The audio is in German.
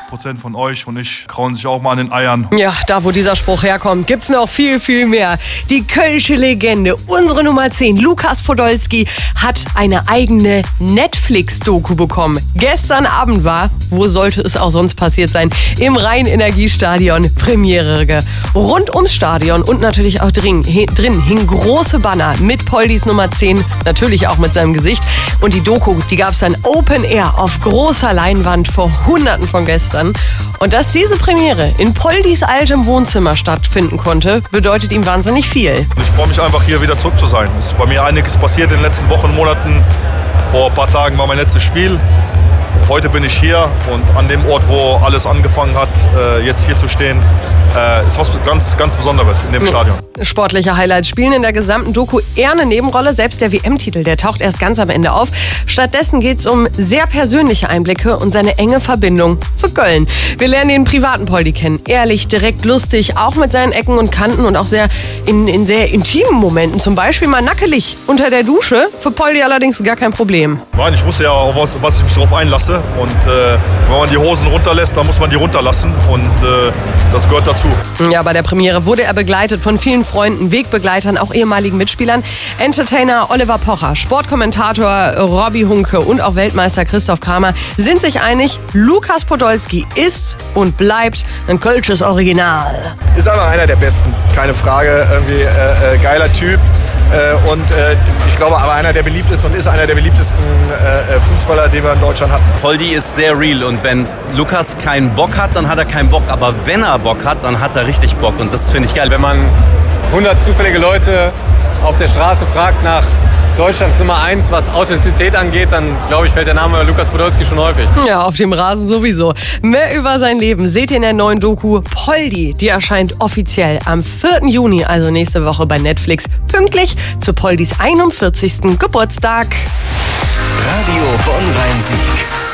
80% von euch und ich krauen sich auch mal an den Eiern. Ja, da wo dieser Spruch herkommt, gibt's noch viel, viel mehr. Die kölsche Legende, unsere Nummer 10, Lukas Podolski, hat eine eigene Netflix-Doku bekommen. Gestern Abend war, wo sollte es auch sonst passiert sein, im Rhein-Energiestadion Premiere. Rund ums Stadion und natürlich auch drin hingen große Banner mit Poldis Nummer 10, natürlich auch mit seinem Gesicht. Und die Doku, die gab es dann Open Air auf großer Leinwand vor Hunderten von Gästen. Und dass diese Premiere in Poldis altem Wohnzimmer stattfinden konnte, bedeutet ihm wahnsinnig viel. Ich freue mich einfach, hier wieder zurück zu sein. Es ist bei mir einiges passiert in den letzten Wochen, Monaten. Vor ein paar Tagen war mein letztes Spiel. Heute bin ich hier und an dem Ort, wo alles angefangen hat, jetzt hier zu stehen, ist was ganz, ganz Besonderes in dem Stadion. Sportliche Highlights spielen in der gesamten Doku eher eine Nebenrolle. Selbst der WM-Titel, der taucht erst ganz am Ende auf. Stattdessen geht es um sehr persönliche Einblicke und seine enge Verbindung zu Köln. Wir lernen den privaten Poldi kennen. Ehrlich, direkt, lustig, auch mit seinen Ecken und Kanten und auch sehr in sehr intimen Momenten. Zum Beispiel mal nackelig unter der Dusche. Für Poldi allerdings gar kein Problem. Nein, ich wusste ja, was ich mich darauf einlasse. Und wenn man die Hosen runterlässt, dann muss man die runterlassen. Und das gehört dazu. Ja, bei der Premiere wurde er begleitet von vielen Freunden, Wegbegleitern, auch ehemaligen Mitspielern. Entertainer Oliver Pocher, Sportkommentator Robby Hunke und auch Weltmeister Christoph Kramer sind sich einig, Lukas Podolski ist und bleibt ein kölsches Original. Ist einfach einer der Besten, keine Frage. Irgendwie geiler Typ. Ich glaube aber einer der beliebtesten und ist einer der beliebtesten Fußballer, den wir in Deutschland hatten. Poldi ist sehr real und wenn Lukas keinen Bock hat, dann hat er keinen Bock. Aber wenn er Bock hat, dann hat er richtig Bock und das finde ich geil. Wenn man 100 zufällige Leute auf der Straße fragt nach Deutschlands Nummer 1, was Authentizität angeht, dann glaube ich, fällt der Name Lukas Podolski schon häufig. Ja, auf dem Rasen sowieso. Mehr über sein Leben seht ihr in der neuen Doku Poldi. Die erscheint offiziell am 4. Juni, also nächste Woche bei Netflix, pünktlich zu Poldis 41. Geburtstag. Radio Bonn-Rhein-Sieg.